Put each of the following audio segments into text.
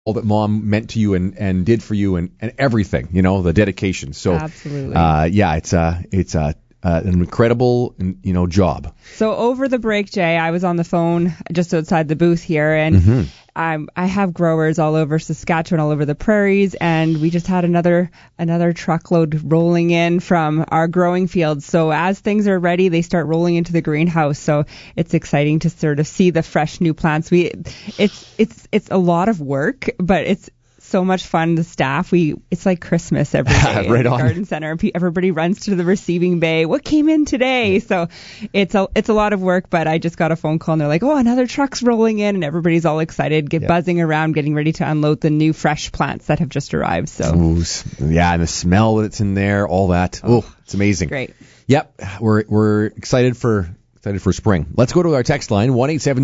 all that Mom meant to you and did for you and everything, the dedication. So, absolutely. It's an incredible, job. So over the break, Jay, I was on the phone just outside the booth here, and I have growers all over Saskatchewan, all over the prairies, and we just had another truckload rolling in from our growing fields. So as things are ready, they start rolling into the greenhouse. So it's exciting to sort of see the fresh new plants. It's a lot of work, but it's so much fun. The staff, it's like Christmas every day right in the on. garden center. Everybody runs to the receiving bay. What came in today? So it's a lot of work, but I just got a phone call and they're like, oh, another truck's rolling in, and everybody's all excited, buzzing around, getting ready to unload the new fresh plants that have just arrived. So and the smell that's in there, all that. Oh, it's amazing. Great. Yep, we're excited for spring. Let's go to our text line,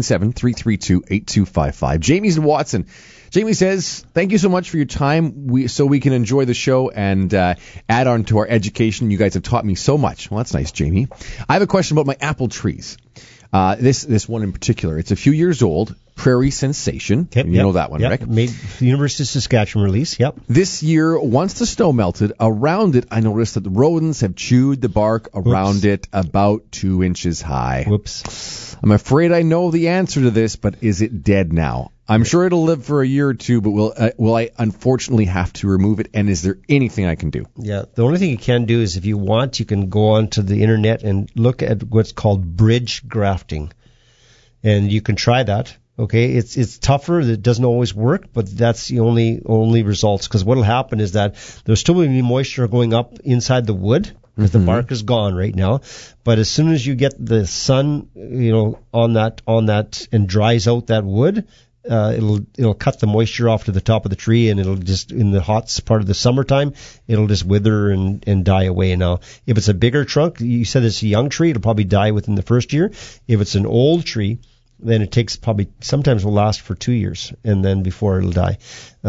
1-877-332-8255. Jamie's in Watson. Jamie says, thank you so much for your time so we can enjoy the show and add on to our education. You guys have taught me so much. Well, that's nice, Jamie. I have a question about my apple trees. This one in particular. It's a few years old, Prairie Sensation. Yep, you know that one, Rick? Made the University of Saskatchewan release, yep. This year, once the snow melted, around it, I noticed that the rodents have chewed the bark around it about 2 inches high. Whoops. I'm afraid I know the answer to this, but is it dead now? I'm sure it'll live for a year or two, but will I unfortunately have to remove it? And is there anything I can do? Yeah, the only thing you can do is if you want, you can go onto the internet and look at what's called bridge grafting. And you can try that. Okay, it's tougher. It doesn't always work, but that's the only results. Because what will happen is that there's still going to be moisture going up inside the wood, because the bark is gone right now. But as soon as you get the sun, on that and dries out that wood, it'll cut the moisture off to the top of the tree, and it'll just, in the hot part of the summertime, it'll just wither and die away. Now, if it's a bigger trunk, you said it's a young tree, it'll probably die within the first year. If it's an old tree, then it takes sometimes will last for 2 years, and then before it'll die.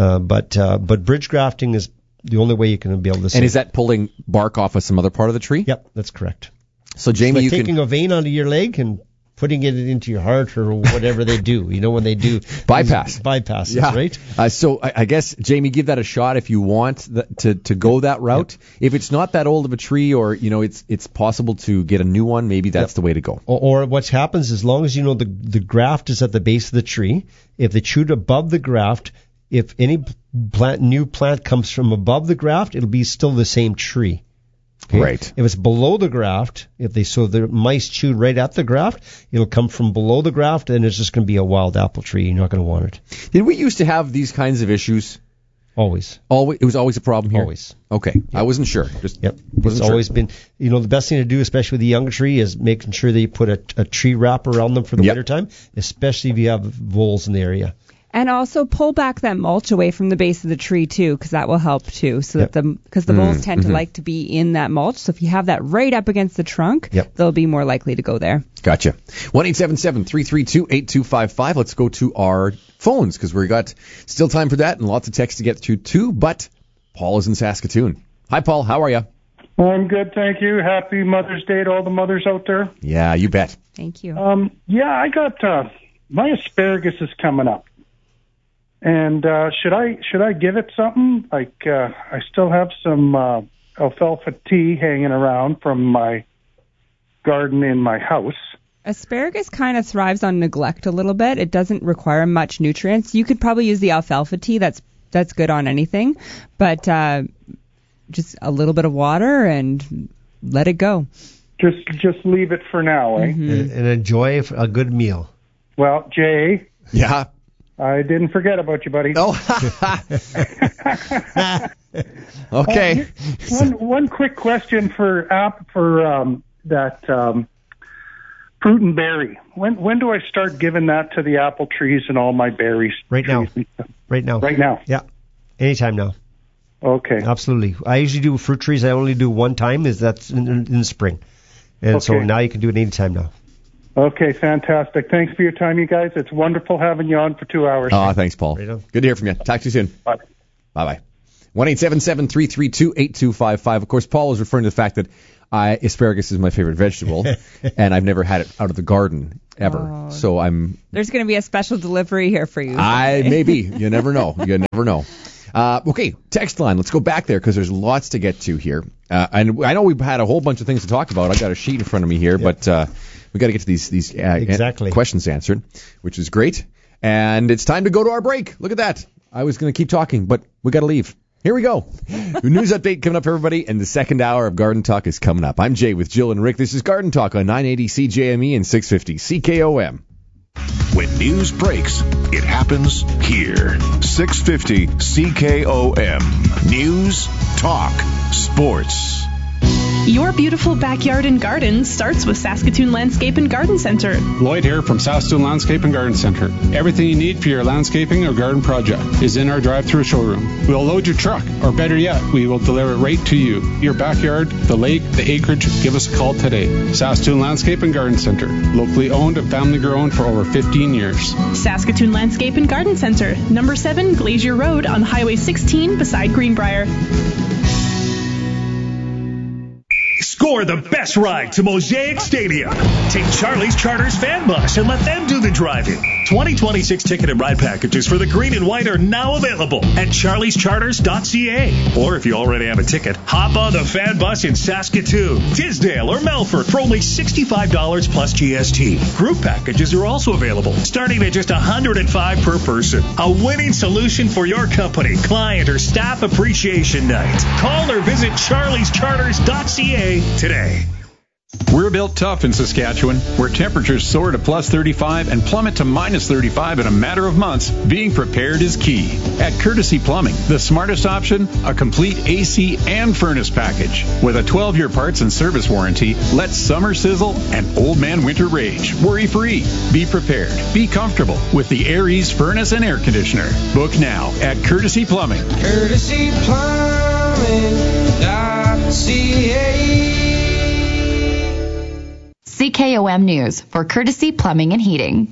But bridge grafting is the only way you can be able to. And is that pulling bark off of some other part of the tree? Yep, that's correct. So Jamie, it's like taking a vein onto your leg and putting it into your heart, or whatever they do. When they do bypasses, yeah. Right? So I guess, Jamie, give that a shot if you want to go that route. Yep. If it's not that old of a tree, or it's possible to get a new one, maybe that's the way to go. Or what happens, as long as the graft is at the base of the tree, if they chewed above the graft, if any new plant comes from above the graft, it'll be still the same tree. Okay? Right. If it's below the graft, if the mice chewed right at the graft, it'll come from below the graft, and it's just going to be a wild apple tree. You're not going to want it. Did we used to have these kinds of issues? Always. It was always a problem here? Always. Okay. Yep. I wasn't sure. It's always been, the best thing to do, especially with the young tree, is making sure that you put a tree wrap around them for the wintertime, especially if you have voles in the area. And also pull back that mulch away from the base of the tree too, because that will help too. So that because the voles tend to like to be in that mulch. So if you have that right up against the trunk, they'll be more likely to go there. Gotcha. 1-877-332-8255. Let's go to our phones, because we got still time for that and lots of texts to get through too. But Paul is in Saskatoon. Hi, Paul. How are you? I'm good, thank you. Happy Mother's Day to all the mothers out there. Yeah, you bet. Thank you. I got my asparagus is coming up. And should I give it something? I still have some alfalfa tea hanging around from my garden in my house. Asparagus kind of thrives on neglect a little bit. It doesn't require much nutrients. You could probably use the alfalfa tea. That's good on anything, but just a little bit of water and let it go. Just leave it for now, eh? And enjoy a good meal. Well, Jay. Yeah. I didn't forget about you, buddy. Oh. Okay. One quick question for that fruit and berry. When do I start giving that to the apple trees and all my berries? Right now. Right now. Yeah. Anytime now. Okay. Absolutely. I usually do fruit trees. I only do one time. That's in the spring. And so now you can do it anytime now. Okay, fantastic. Thanks for your time, you guys. It's wonderful having you on for 2 hours. Oh, thanks, Paul. Right on. Good to hear from you. Talk to you soon. Bye. Bye-bye. 1-877-332-8255. Of course, Paul was referring to the fact that asparagus is my favorite vegetable, and I've never had it out of the garden. ever. Oh. So There's going to be a special delivery here for you. maybe. You never know. You never know. Okay, text line. Let's go back there because there's lots to get to here. And I know we've had a whole bunch of things to talk about. I've got a sheet in front of me here, but we got to get to these questions answered, which is great. And it's time to go to our break. Look at that. I was going to keep talking, but we got to leave. Here we go. News update coming up, everybody, and the second hour of Garden Talk is coming up. I'm Jay with Jill and Rick. This is Garden Talk on 980 CJME and 650 CKOM. When news breaks, it happens here. 650 CKOM. News, talk, sports. Your beautiful backyard and garden starts with Saskatoon Landscape and Garden Center. Lloyd here from Saskatoon Landscape and Garden Center. Everything you need for your landscaping or garden project is in our drive-through showroom. We'll load your truck, or better yet, we will deliver it right to you. Your backyard, the lake, the acreage, give us a call today. Saskatoon Landscape and Garden Center. Locally owned and family grown for over 15 years. Saskatoon Landscape and Garden Center. Number 7 Glacier Road on Highway 16 beside Greenbrier. Score the best ride to Mosaic Stadium. Take Charlie's Charters fan bus and let them do the driving. 2026 ticket and ride packages for the green and white are now available at charliescharters.ca. Or if you already have a ticket, hop on the fan bus in Saskatoon, Tisdale, or Melfort for only $65 plus GST. Group packages are also available, starting at just $105 per person. A winning solution for your company, client, or staff appreciation night. Call or visit charliescharters.ca today. We're built tough in Saskatchewan, where temperatures soar to plus 35 and plummet to minus 35 in a matter of months. Being prepared is key. At Courtesy Plumbing, the smartest option, a complete AC and furnace package. With a 12-year parts and service warranty, let summer sizzle and old man winter rage. Worry-free. Be prepared. Be comfortable with the Air Ease furnace and air conditioner. Book now at Courtesy Plumbing. CurtesyPlumbing.ca. CKOM News for Courtesy Plumbing and Heating.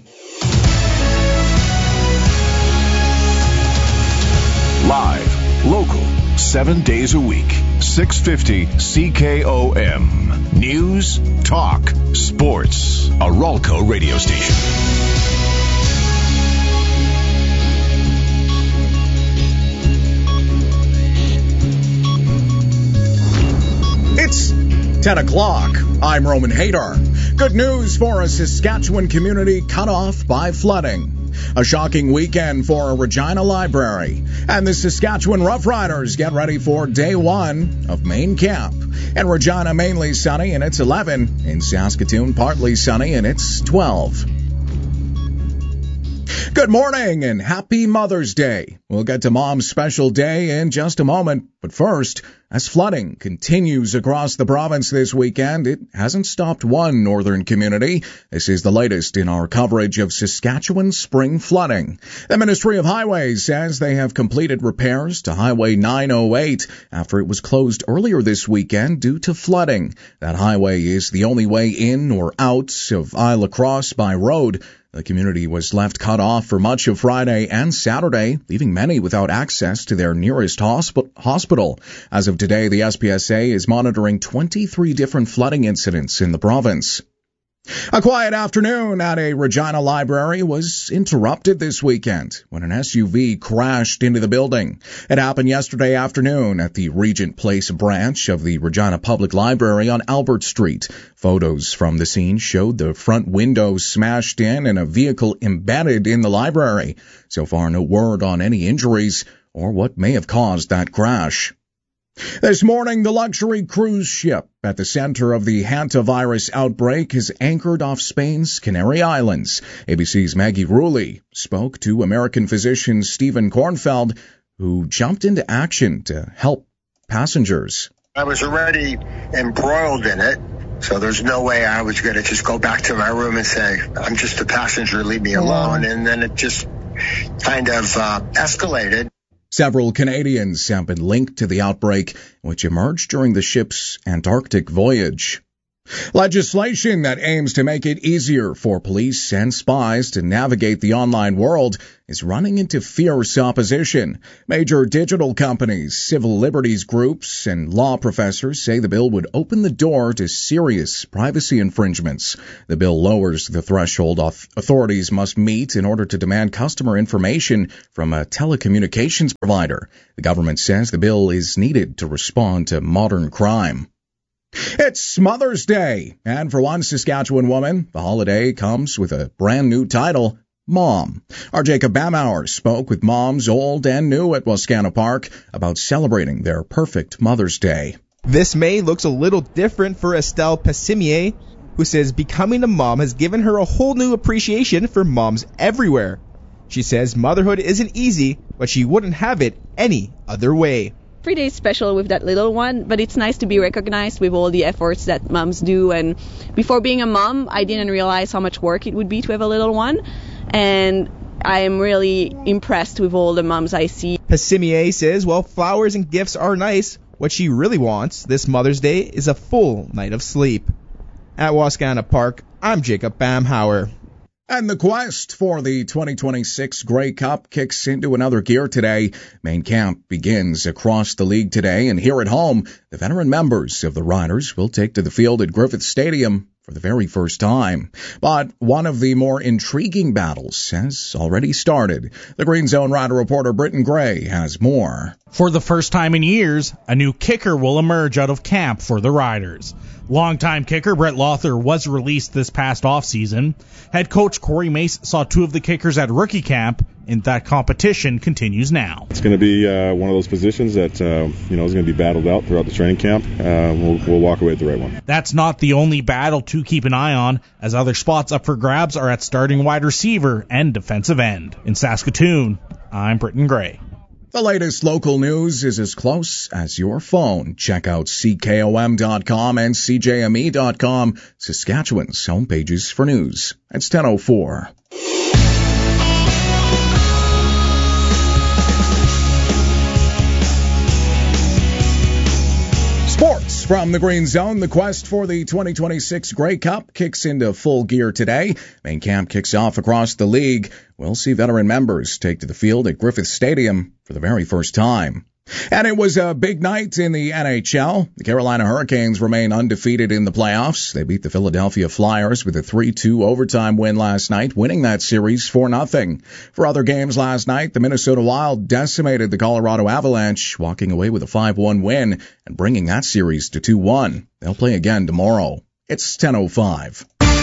Live, local, 7 days a week. 650 CKOM. News, talk, sports. A Ralco radio station. It's 10 o'clock. I'm Roman Hadar. Good news for a Saskatchewan community cut off by flooding. A shocking weekend for a Regina library. And the Saskatchewan Roughriders get ready for day one of main camp. In Regina, mainly sunny, and it's 11. In Saskatoon, partly sunny, and it's 12. Good morning and happy Mother's Day. We'll get to Mom's special day in just a moment. But first, as flooding continues across the province this weekend, it hasn't stopped one northern community. This is the latest in our coverage of Saskatchewan spring flooding. The Ministry of Highways says they have completed repairs to Highway 908 after it was closed earlier this weekend due to flooding. That highway is the only way in or out of Isle La Crosse by road. The community was left cut off for much of Friday and Saturday, leaving many without access to their nearest hospital. As of today, the SPSA is monitoring 23 different flooding incidents in the province. A quiet afternoon at a Regina library was interrupted this weekend when an SUV crashed into the building. It happened yesterday afternoon at the Regent Place branch of the Regina Public Library on Albert Street. Photos from the scene showed the front window smashed in and a vehicle embedded in the library. So far, no word on any injuries or what may have caused that crash. This morning, the luxury cruise ship at the center of the hantavirus outbreak is anchored off Spain's Canary Islands. ABC's Maggie Rulli spoke to American physician Stephen Kornfeld, who jumped into action to help passengers. I was already embroiled in it, so there's no way I was going to just go back to my room and say, I'm just a passenger, leave me alone. And then it just kind of escalated. Several Canadians have been linked to the outbreak, which emerged during the ship's Antarctic voyage. Legislation that aims to make it easier for police and spies to navigate the online world is running into fierce opposition. Major digital companies, civil liberties groups, and law professors say the bill would open the door to serious privacy infringements. The bill lowers the threshold authorities must meet in order to demand customer information from a telecommunications provider. The government says the bill is needed to respond to modern crime. It's Mother's Day, and for one Saskatchewan woman, the holiday comes with a brand new title, Mom. Our Jacob Bamauer spoke with moms old and new at Wascana Park about celebrating their perfect Mother's Day. This May looks a little different for Estelle Passimier, who says becoming a mom has given her a whole new appreciation for moms everywhere. She says motherhood isn't easy, but she wouldn't have it any other way. Every day is special with that little one, but it's nice to be recognized with all the efforts that moms do. And before being a mom, I didn't realize how much work it would be to have a little one. And I am really impressed with all the moms I see. Passimier says, while flowers and gifts are nice, what she really wants this Mother's Day is a full night of sleep. At Wascana Park, I'm Jacob Bamhauer. And the quest for the 2026 Grey Cup kicks into another gear today. Main camp begins across the league today, and here at home, the veteran members of the Riders will take to the field at Griffith Stadium for the very first time. But one of the more intriguing battles has already started. The Green Zone Rider reporter Britton Gray has more. For the first time in years, a new kicker will emerge out of camp for the Riders. Longtime kicker Brett Lawther was released this past offseason. Head coach Corey Mace saw two of the kickers at rookie camp, and that competition continues now. It's going to be one of those positions that is going to be battled out throughout the training camp. We'll walk away with the right one. That's not the only battle to keep an eye on, as other spots up for grabs are at starting wide receiver and defensive end. In Saskatoon, I'm Britton Gray. The latest local news is as close as your phone. Check out CKOM.com and CJME.com, Saskatchewan's homepages for news. It's 10:04. Sports from the Green Zone. The quest for the 2026 Grey Cup kicks into full gear today. Main camp kicks off across the league. We'll see veteran members take to the field at Griffith Stadium for the very first time. And it was a big night in the NHL. The Carolina Hurricanes remain undefeated in the playoffs. They beat the Philadelphia Flyers with a 3-2 overtime win last night, winning that series 4-0. For other games last night, the Minnesota Wild decimated the Colorado Avalanche, walking away with a 5-1 win and bringing that series to 2-1. They'll play again tomorrow. It's 10:05.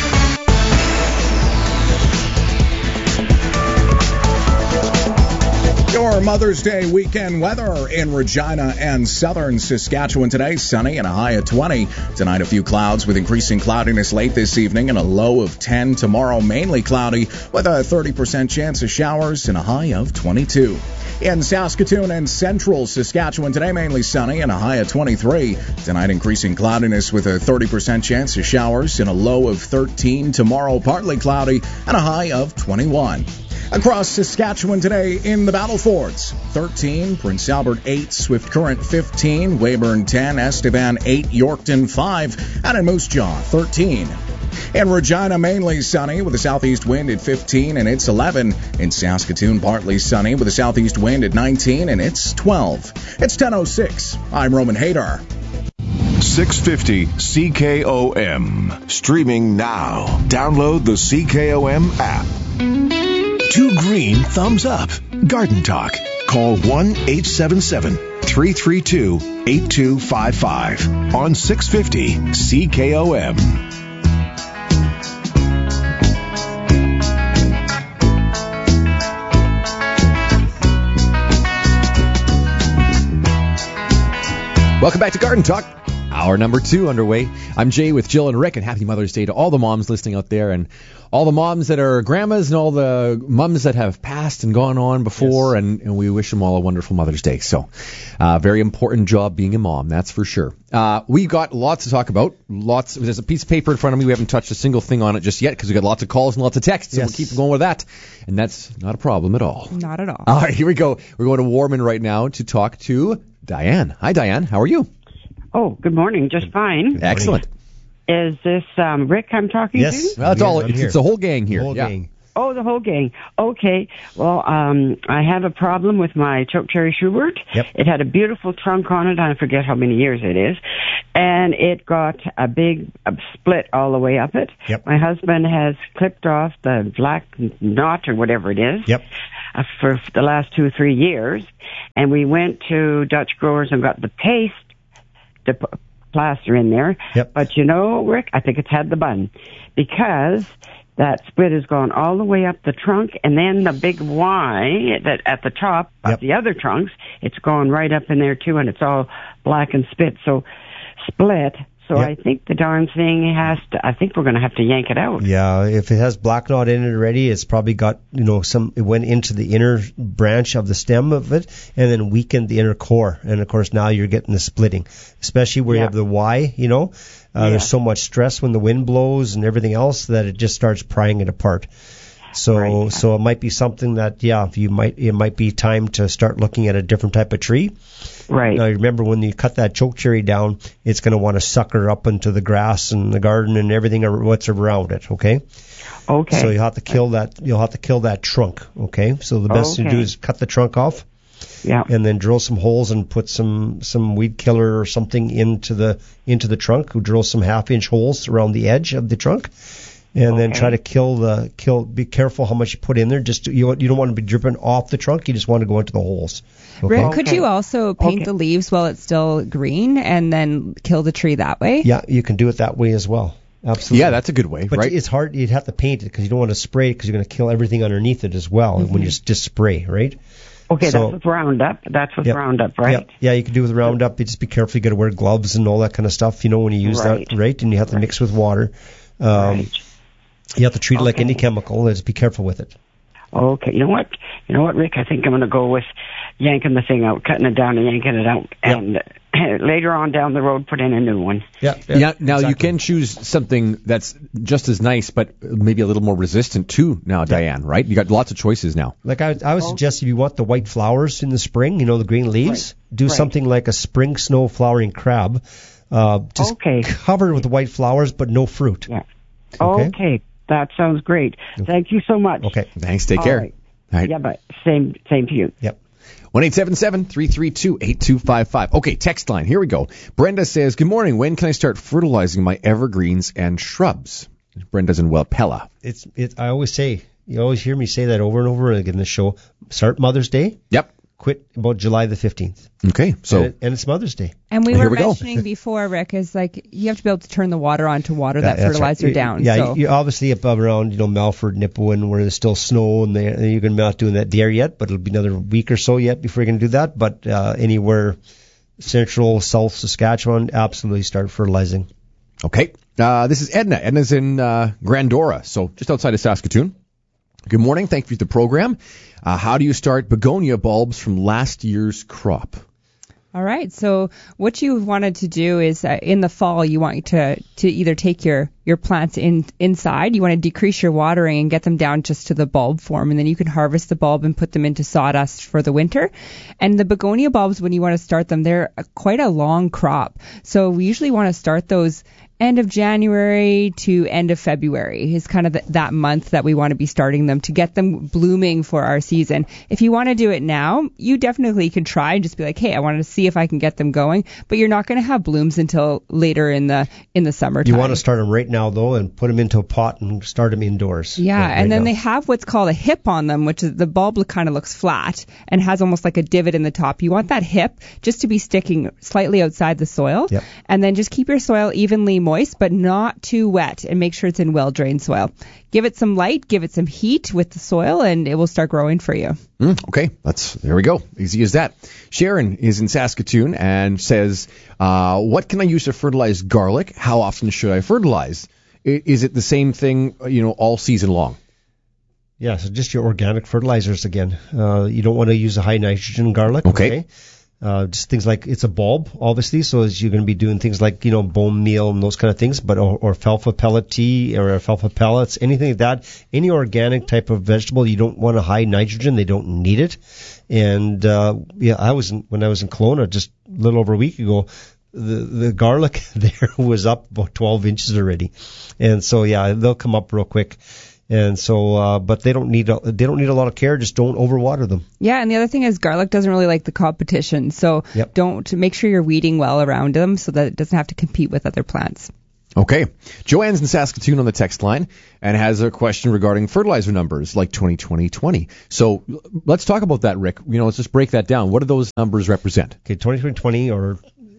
Your Mother's Day weekend weather in Regina and southern Saskatchewan today. Sunny and a high of 20. Tonight a few clouds with increasing cloudiness late this evening and a low of 10. Tomorrow mainly cloudy with a 30% chance of showers and a high of 22. In Saskatoon and central Saskatchewan today, mainly sunny and a high of 23. Tonight increasing cloudiness with a 30% chance of showers and a low of 13. Tomorrow partly cloudy and a high of 21. Across Saskatchewan today in the Battle Forts, 13, Prince Albert 8, Swift Current 15, Weyburn 10, Estevan 8, Yorkton 5, and in Moose Jaw 13. In Regina, mainly sunny with a southeast wind at 15 and it's 11. In Saskatoon, partly sunny with a southeast wind at 19 and it's 12. It's 10:06. I'm Roman Hadar. 650 CKOM. Streaming now. Download the CKOM app. 2 green thumbs up. Garden Talk. Call 1-877-332-8255 on 650 CKOM. Welcome back to Garden Talk. Hour number 2 underway. I'm Jay with Jill and Rick, and happy Mother's Day to all the moms listening out there, and all the moms that are grandmas and all the mums that have passed and gone on before, yes. and we wish them all a wonderful Mother's Day. So, very important job being a mom, that's for sure. We got lots to talk about. There's a piece of paper in front of me. We haven't touched a single thing on it just yet because we got lots of calls and lots of texts, so we'll keep going with that. And that's not a problem at all. Not at all. All right, here we go. We're going to Warman right now to talk to Diane. Hi, Diane. How are you? Oh, good morning. Just fine. Excellent. Is this Rick I'm talking to? Well, that's all. It's the whole gang here. Gang. Oh, the whole gang. Okay. Well, I have a problem with my chokecherry Schubert. Yep. It had a beautiful trunk on it. I forget how many years it is. And it got a big split all the way up it. Yep. My husband has clipped off the black knot or whatever it is. Yep. For the last 2 or 3 years. And we went to Dutch Growers and got the paste to plaster in there. Yep. But you know, Rick, I think it's had the bun. Because that split has gone all the way up the trunk, and then the big Y that at the top of the other trunks, it's gone right up in there too, and it's all black and split. So I think the darn thing I think we're going to have to yank it out. Yeah, if it has black knot in it already, it's probably got, it went into the inner branch of the stem of it and then weakened the inner core. And of course now you're getting the splitting, especially where you have the Y, there's so much stress when the wind blows and everything else that it just starts prying it apart. So it might be something that, it might be time to start looking at a different type of tree. Right. Now, remember, when you cut that chokecherry down, it's going to want to sucker up into the grass and the garden and everything what's around it, okay? Okay. So you'll have to kill that trunk, okay? So the best thing to do is cut the trunk off. Yeah. And then drill some holes and put some weed killer or something into the trunk. Drill some 1/2-inch holes around the edge of the trunk. And then try to be careful how much you put in there. Just you don't want to be dripping off the trunk. You just want to go into the holes. Okay? Rick, could you also paint the leaves while it's still green and then kill the tree that way? Yeah, you can do it that way as well. Absolutely. Yeah, that's a good way, but right? It's hard. You'd have to paint it because you don't want to spray it because you're going to kill everything underneath it as well when you just spray, right? Okay, that's with Roundup. That's with Roundup, right? Yeah, you can do with Roundup. You just be careful. You got to wear gloves and all that kind of stuff, when you use that, right? And you have to mix with water. You have to treat it like any chemical. Just be careful with it. Okay. You know what, Rick? I think I'm going to go with yanking the thing out, cutting it down and yanking it out, and later on down the road put in a new one. Yeah. Now exactly. You can choose something that's just as nice, but maybe a little more resistant too. Now, Diane, right? You got lots of choices now. Like I would suggest, if you want the white flowers in the spring, the green leaves, do something like a spring snow flowering crab. Just covered with white flowers, but no fruit. Yeah. Okay. That sounds great. Thank you so much. Okay. Thanks. Take care. Right. All right. Yeah, but same to you. Yep. 1-877-332-8255. Okay, text line. Here we go. Brenda says, good morning. When can I start fertilizing my evergreens and shrubs? Brenda's in Wapella. I always say, you always hear me say that over and over again in the show. Start Mother's Day. Yep. Quit about July the 15th. Okay, so and it's Mother's Day. And we were mentioning before, Rick, is like you have to be able to turn the water on to water that fertilizer down. Yeah, so. you're obviously up around Melford, Nipawin, where there's still snow, and you're not doing that there yet, but it'll be another week or so yet before you're going to do that. But anywhere central, south Saskatchewan, absolutely start fertilizing. Okay, this is Edna. Edna's in Grandora, so just outside of Saskatoon. Good morning. Thank you for the program. How do you start begonia bulbs from last year's crop? All right. So what you wanted to do is in the fall, you want to either take your plants inside. You want to decrease your watering and get them down just to the bulb form. And then you can harvest the bulb and put them into sawdust for the winter. And the begonia bulbs, when you want to start them, they're quite a long crop. So we usually want to start those end of January to end of February is kind of that month that we want to be starting them to get them blooming for our season. If you want to do it now, you definitely can try and just be like, hey, I wanted to see if I can get them going, but you're not going to have blooms until later in the summertime. You want to start them right now though and put them into a pot and start them indoors. Yeah, and then they have what's called a hip on them, which is the bulb kind of looks flat and has almost like a divot in the top. You want that hip just to be sticking slightly outside the soil, and then just keep your soil evenly moist, but not too wet, and make sure it's in well-drained soil. Give it some light, give it some heat with the soil, and it will start growing for you. Okay, there we go. Easy as that. Sharon is in Saskatoon and says, what can I use to fertilize garlic? How often should I fertilize? Is it the same thing, all season long? Yeah, so just your organic fertilizers again. You don't want to use a high nitrogen garlic. Okay. Just things like it's a bulb, obviously, so as you're going to be doing things like, bone meal and those kind of things, but or alfalfa pellet tea or alfalfa pellets, anything like that. Any organic type of vegetable, you don't want a high nitrogen. They don't need it. And when I was in Kelowna just a little over a week ago, the garlic there was up about 12 inches already, and so they'll come up real quick. And so, but they don't need a lot of care. Just don't overwater them. Yeah, and the other thing is garlic doesn't really like the competition. So make sure you're weeding well around them so that it doesn't have to compete with other plants. Okay. Joanne's in Saskatoon on the text line and has a question regarding fertilizer numbers like 2020-20. So let's talk about that, Rick. Let's just break that down. What do those numbers represent? Okay, 2020-20 or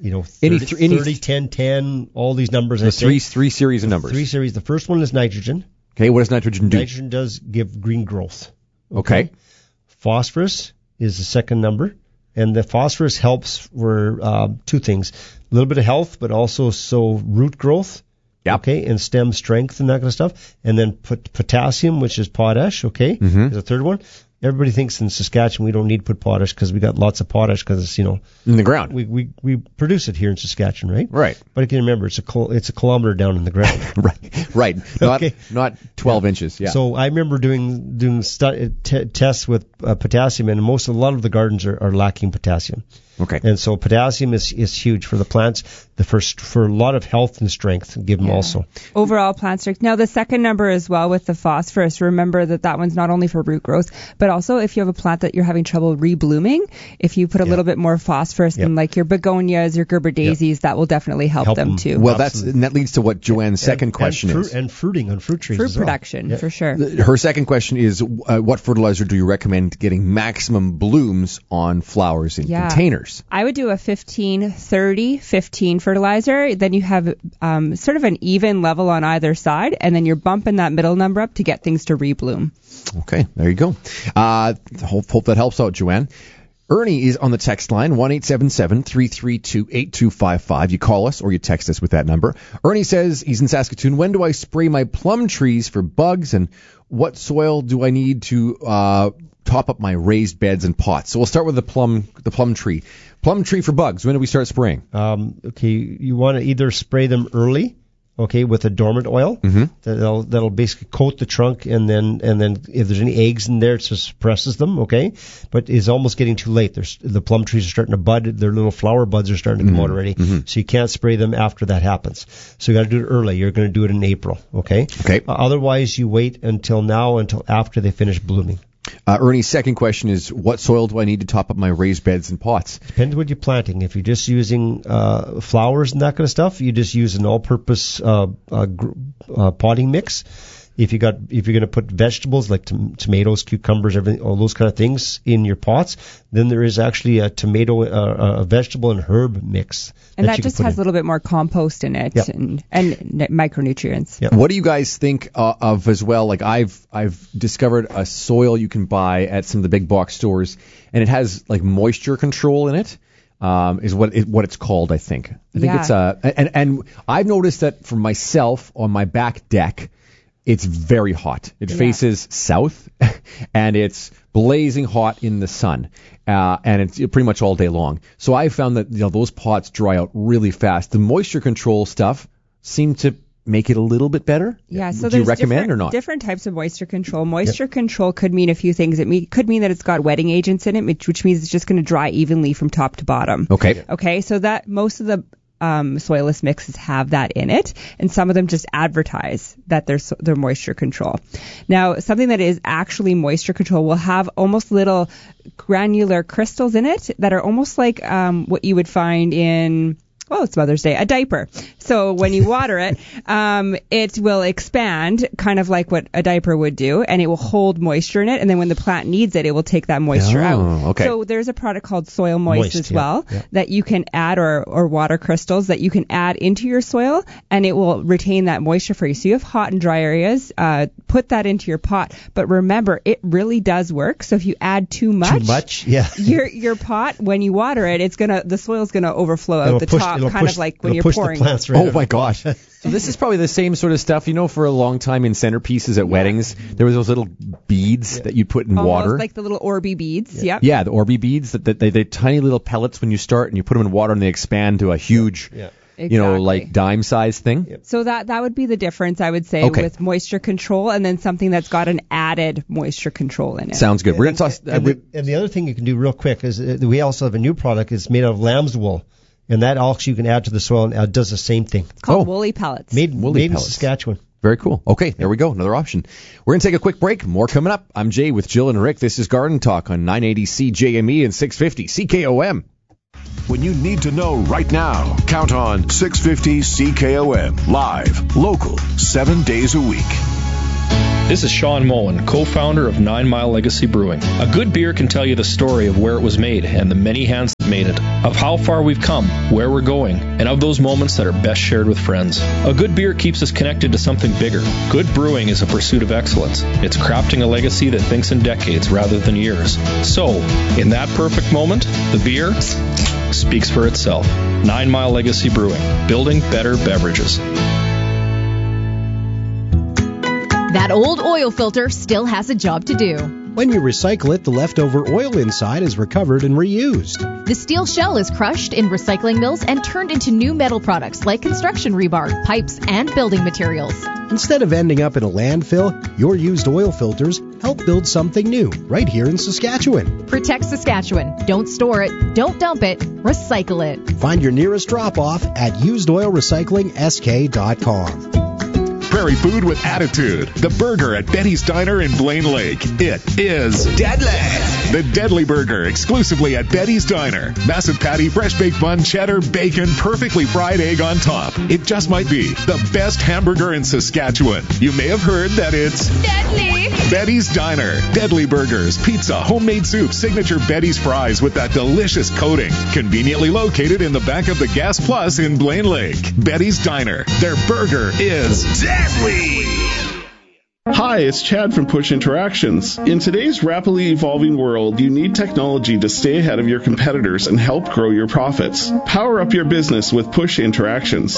30, 10, 10, all these numbers. The three series of numbers. 3 series. The first one is nitrogen. Okay, what does nitrogen do? Nitrogen does give green growth. Okay. Phosphorus is the second number, and the phosphorus helps for 2 things: a little bit of health, but also root growth. Yeah. Okay, and stem strength and that kind of stuff. And then potassium, which is potash. Okay, is the third one. Everybody thinks in Saskatchewan we don't need to put potash because we got lots of potash because it's in the ground. We produce it here in Saskatchewan, right? Right. But you can remember it's a kilometer down in the ground. right. Not 12 inches. Yeah. So I remember doing tests with potassium, and a lot of the gardens are lacking potassium. Okay. And so potassium is huge for the plants. For a lot of health and strength, give them also. Overall plant strength. Now the second number as well with the phosphorus, remember that one's not only for root growth, but also if you have a plant that you're having trouble reblooming, if you put a little bit more phosphorus in like your begonias, your Gerber daisies, that will definitely help them too. Well, that leads to what Joanne's second question is. And fruiting on fruit trees. Fruit as well. production, for sure. Her second question is, what fertilizer do you recommend getting maximum blooms on flowers in containers? I would do a 15-30-15 fertilizer. Then you have sort of an even level on either side, and then you're bumping that middle number up to get things to rebloom. Okay, there you go. Hope that helps out, Joanne. Ernie is on the text line, 1-877-332-8255. You call us or you text us with that number. Ernie says he's in Saskatoon. When do I spray my plum trees for bugs, and what soil do I need to top up my raised beds and pots? So we'll start with the plum tree. Plum tree for bugs. When do we start spraying? Okay, you want to either spray them early, with a dormant oil. That'll basically coat the trunk, and then if there's any eggs in there, it just suppresses them. Okay, but it's almost getting too late. The plum trees are starting to bud. Their little flower buds are starting to come out already. So you can't spray them after that happens. So you got to do it early. You're going to do it in April. Okay. Otherwise, you wait until after they finish blooming. Ernie's second question is, what soil do I need to top up my raised beds and pots? Depends what you're planting. If you're just using flowers and that kind of stuff, you just use an all-purpose potting mix. If you're going to put vegetables like tomatoes, cucumbers, everything, all those kind of things in your pots, then there is actually a a vegetable and herb mix. And that just has a little bit more compost in it and micronutrients. Yep. What do you guys think of as well? Like I've discovered a soil you can buy at some of the big box stores, and it has like moisture control in it. Is what it's called, I think. I think it's and I've noticed that for myself on my back deck, it's very hot. It faces south, and it's blazing hot in the sun, and it's pretty much all day long. So I found that those pots dry out really fast. The moisture control stuff seemed to make it a little bit better. Yeah. So do you recommend or not? Different types of moisture control. Moisture control could mean a few things. It could mean that it's got wetting agents in it, which means it's just going to dry evenly from top to bottom. Okay. So that most of the soilless mixes have that in it, and some of them just advertise that they're moisture control. Now, something that is actually moisture control will have almost little granular crystals in it that are almost like what you would find in it's Mother's Day, a diaper. So when you water it, it will expand kind of like what a diaper would do, and it will hold moisture in it, and then when the plant needs it, it will take that moisture out. Okay. So there's a product called Soil Moist as well that you can add, or water crystals that you can add into your soil, and it will retain that moisture for you. So you have hot and dry areas, put that into your pot. But remember, it really does work. So if you add too much, your pot, when you water it, the soil's gonna overflow out the top. Kind of like when you're pouring. Oh my gosh. So this is probably the same sort of stuff, for a long time in centerpieces at weddings, there was those little beads that you put in water. Almost like the little Orby beads. Yeah, the Orby beads, they're tiny little pellets when you start, and you put them in water and they expand to a huge, like dime-sized thing. So that would be the difference, I would say, with moisture control and then something that's got an added moisture control in it. Sounds good. We're going to talk. And the other thing you can do real quick is we also have a new product. It's made out of lamb's wool. And that also you can add to the soil and does the same thing. It's called woolly pellets. Made in Saskatchewan. Very cool. Okay, there we go. Another option. We're going to take a quick break. More coming up. I'm Jay with Jill and Rick. This is Garden Talk on 980 CJME and 650 CKOM. When you need to know right now, count on 650 CKOM. Live, local, 7 days a week. This is Sean Moen, co-founder of 9 Mile Legacy Brewing. A good beer can tell you the story of where it was made and the many hands that made it, of how far we've come, where we're going, and of those moments that are best shared with friends. A good beer keeps us connected to something bigger. Good brewing is a pursuit of excellence. It's crafting a legacy that thinks in decades rather than years. So, in that perfect moment, the beer speaks for itself. 9 Mile Legacy Brewing, building better beverages. That old oil filter still has a job to do. When you recycle it, the leftover oil inside is recovered and reused. The steel shell is crushed in recycling mills and turned into new metal products like construction rebar, pipes, and building materials. Instead of ending up in a landfill, your used oil filters help build something new right here in Saskatchewan. Protect Saskatchewan. Don't store it. Don't dump it. Recycle it. Find your nearest drop-off at usedoilrecyclingsk.com. Prairie food with attitude. The burger at Betty's Diner in Blaine Lake. It is deadly. The Deadly Burger, exclusively at Betty's Diner. Massive patty, fresh baked bun, cheddar, bacon, perfectly fried egg on top. It just might be the best hamburger in Saskatchewan. You may have heard that it's deadly. Betty's Diner. Deadly Burgers, pizza, homemade soup, signature Betty's fries with that delicious coating. Conveniently located in the back of the Gas Plus in Blaine Lake. Betty's Diner. Their burger is deadly. Hi, it's Chad from Push Interactions. In today's rapidly evolving world, you need technology to stay ahead of your competitors and help grow your profits. Power up your business with Push Interactions.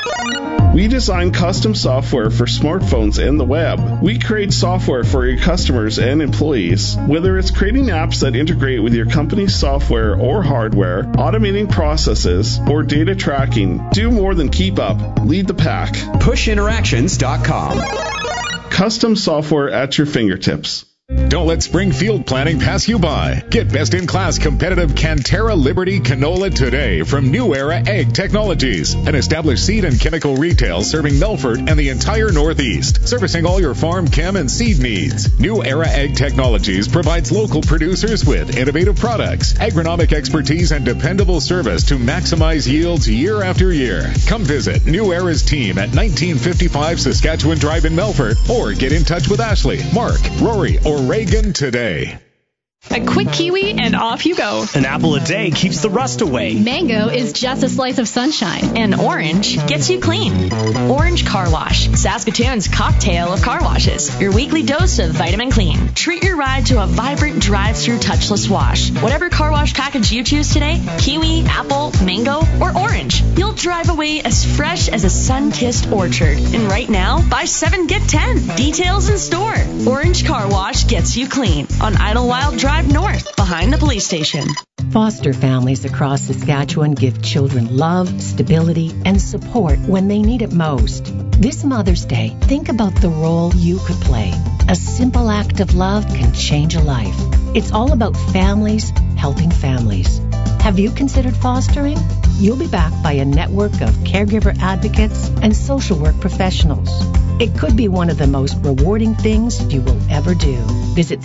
We design custom software for smartphones and the web. We create software for your customers and employees. Whether it's creating apps that integrate with your company's software or hardware, automating processes, or data tracking, do more than keep up. Lead the pack. PushInteractions.com. Custom software at your fingertips. Don't let spring field planning pass you by. Get best-in-class competitive Canterra Liberty canola today from New Era Ag Technologies, an established seed and chemical retail serving Melfort and the entire Northeast, servicing all your farm, chem, and seed needs. New Era Ag Technologies provides local producers with innovative products, agronomic expertise, and dependable service to maximize yields year after year. Come visit New Era's team at 1955 Saskatchewan Drive in Melfort, or get in touch with Ashley, Mark, Rory, or Reagan today. A quick kiwi and off you go. An apple a day keeps the rust away. Mango is just a slice of sunshine. And orange gets you clean. Orange Car Wash, Saskatoon's cocktail of car washes. Your weekly dose of vitamin clean. Treat your ride to a vibrant drive-through touchless wash. Whatever car wash package you choose today, kiwi, apple, mango, or orange, you'll drive away as fresh as a sun-kissed orchard. And right now, buy 7, get 10. Details in store. Orange Car Wash gets you clean on Idlewild Drive North, behind the police station. Foster families across Saskatchewan give children love, stability, and support when they need it most. This Mother's Day, think about the role you could play. A simple act of love can change a life. It's all about families helping families. Have you considered fostering? You'll be backed by a network of caregiver advocates and social work professionals. It could be one of the most rewarding things you will ever do. Visit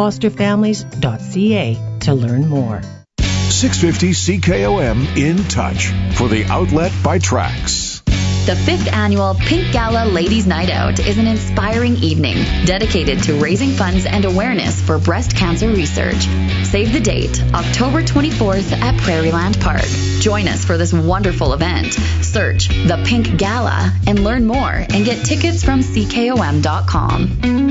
saskfosterfamilies.ca to learn more. 650 CKOM in touch for the outlet by Trax. The 5th annual Pink Gala Ladies Night Out is an inspiring evening dedicated to raising funds and awareness for breast cancer research. Save the date, October 24th at Prairieland Park. Join us for this wonderful event. Search The Pink Gala and learn more and get tickets from CKOM.com.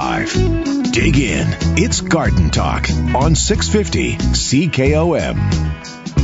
1-877-332-8255. Dig in. It's Garden Talk on 650 CKOM.